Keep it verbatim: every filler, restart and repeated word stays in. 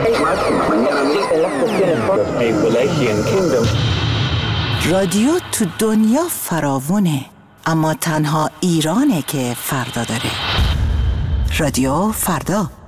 رادیو تو دنیا فراوونه، اما تنها ایرانه که فردا داره. رادیو فردا.